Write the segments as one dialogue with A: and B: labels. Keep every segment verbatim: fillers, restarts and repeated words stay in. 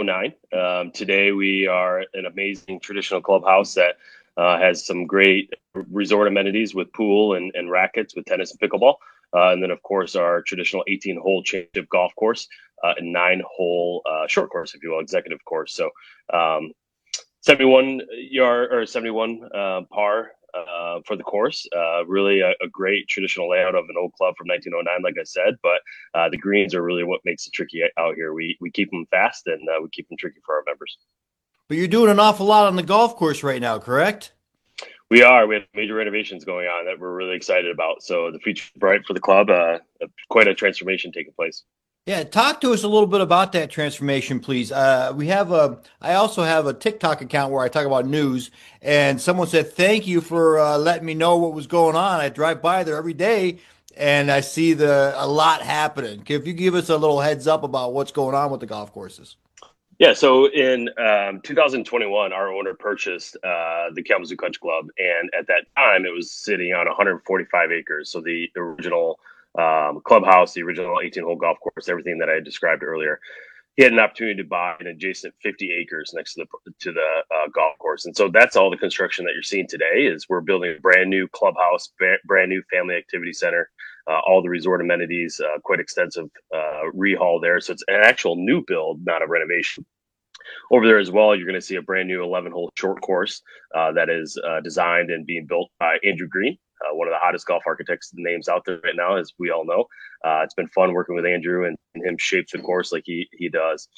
A: nine. Um, today we are an amazing traditional clubhouse that uh, has some great resort amenities with pool and, and rackets with tennis and pickleball. Uh, and then, of course, our traditional eighteen hole championship golf course uh, and nine hole uh, short course, if you will, executive course. So um, seventy-one yard or seventy-one uh, par uh, for the course. Uh, really a, a great traditional layout of an old club from nineteen oh nine, like I said. But uh, the greens are really what makes it tricky out here. We we keep them fast and uh, we keep them tricky for our members.
B: But you're doing an awful lot on the golf course right now, correct?
A: We are. We have major renovations going on that we're really excited about. So the future is bright for the club. Uh, quite a transformation taking place.
B: Yeah, talk to us a little bit about that transformation, please. Uh, we have a, I also have a TikTok account where I talk about news, and someone said, "Thank you for uh, letting me know what was going on." I drive by there every day, and I see the a lot happening. If you give us a little heads up about what's going on with the golf courses.
A: Yeah, so in um, two thousand twenty-one, our owner purchased uh, the Kalamazoo Country Club, and at that time, it was sitting on one hundred forty-five acres. So the original um, clubhouse, the original eighteen-hole golf course, everything that I described earlier. He had an opportunity to buy an adjacent fifty acres next to the to the uh, golf course, and so that's all the construction that you're seeing today. Is we're building a brand new clubhouse, brand new family activity center, uh, all the resort amenities, uh, quite extensive uh, rehaul there. So it's an actual new build, not a renovation. Over there as well, you're going to see a brand new eleven hole short course uh, that is uh, designed and being built by Andrew Green, uh, one of the hottest golf architects names out there right now, as we all know. Uh, it's been fun working with Andrew and, and him shape the course like he he does.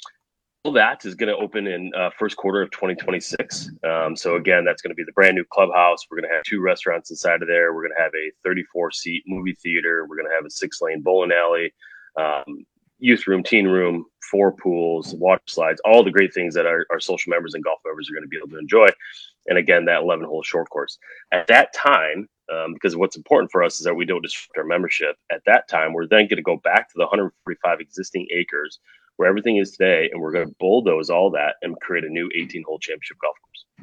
A: All that is going to open in uh, first quarter of twenty twenty-six. Um, so again, that's going to be the brand new clubhouse. We're going to have two restaurants inside of there. We're going to have a thirty-four seat movie theater. We're going to have a six lane bowling alley. Um, youth room, teen room, four pools, water slides, all the great things that our, our social members and golf members are going to be able to enjoy. And again, that eleven hole short course. At that time, um, because what's important for us is that we don't disrupt our membership. At that time, we're then going to go back to the one hundred forty-five existing acres where everything is today, and we're going to bulldoze all that and create a new eighteen hole championship golf course.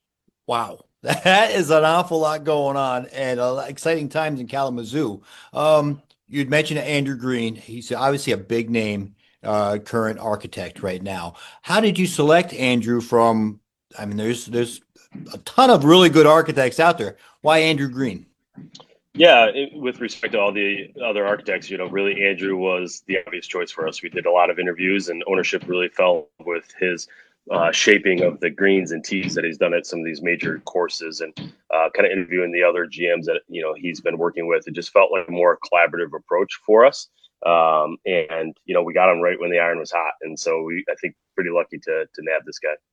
B: Wow, that is an awful lot going on and uh, exciting times in Kalamazoo. Um, you'd mentioned Andrew Green. He's obviously a big name, uh, current architect right now. How did you select Andrew from? I mean, there's there's a ton of really good architects out there. Why Andrew Green?
A: Yeah, it, with respect to all the other architects, you know, really Andrew was the obvious choice for us. We did a lot of interviews, and ownership really fell with his uh, shaping of the greens and tees that he's done at some of these major courses, and uh, kind of interviewing the other G Ms that you know he's been working with. It just felt like a more collaborative approach for us, um, and you know we got him right when the iron was hot, and so we I think pretty lucky to to nab this guy.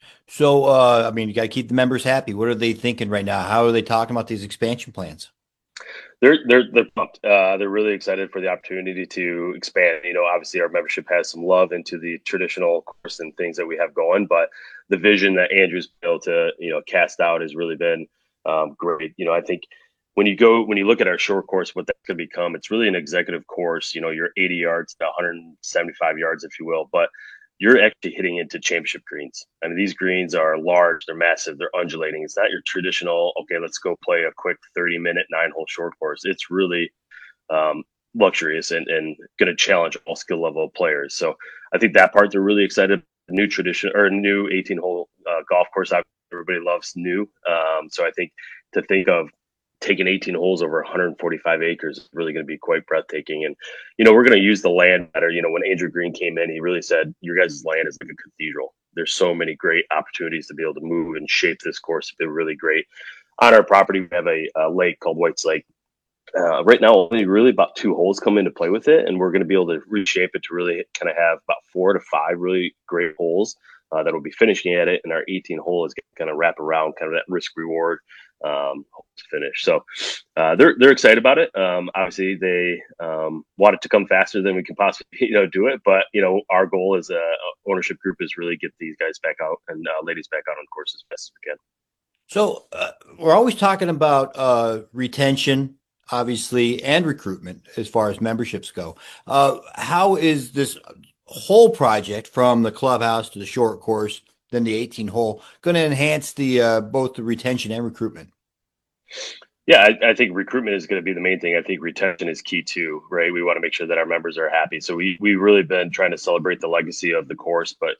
B: So, uh, I mean, you got to keep the members happy. What are they thinking right now? How are they talking about these expansion plans?
A: They're they're they're pumped. Uh, they're really excited for the opportunity to expand. You know, obviously our membership has some love into the traditional course and things that we have going, but the vision that Andrew's been able to you know cast out has really been um, great. You know, I think when you go when you look at our short course, what that could become, it's really an executive course. You know, you're eighty yards to one hundred seventy-five yards, if you will, but you're actually hitting into championship greens. I mean, these greens are large, they're massive, they're undulating. It's not your traditional, okay, let's go play a quick thirty minute nine hole short course. It's really um, luxurious and, and going to challenge all skill level players. So I think that part they're really excited. New tradition or new eighteen hole uh, golf course. Everybody loves new. Um, so I think to think of taking eighteen holes over one hundred forty-five acres is really going to be quite breathtaking. And, you know, we're going to use the land better. You know, when Andrew Green came in, he really said, your guys' land is like a cathedral. There's so many great opportunities to be able to move and shape this course to be really great. On our property, we have a, a lake called White's Lake. Uh, right now, only really about two holes come into play with it, and we're going to be able to reshape it to really kind of have about four to five really great holes uh, that will be finishing at it. And our eighteen hole is going to kind of wrap around kind of that risk reward um, to finish. So uh, they're they're excited about it. Um, obviously, they um, want it to come faster than we can possibly you know do it. But you know, our goal as a, a ownership group is really get these guys back out and uh, ladies back out on course as best as we can.
B: So, uh, we're always talking about uh, retention, obviously, and recruitment as far as memberships go. Uh, how is this whole project from the clubhouse to the short course, then the eighteen hole, going to enhance the uh, both the retention and recruitment?
A: Yeah, I, I think recruitment is going to be the main thing. I think retention is key too, right? We want to make sure that our members are happy. So we we really been trying to celebrate the legacy of the course, but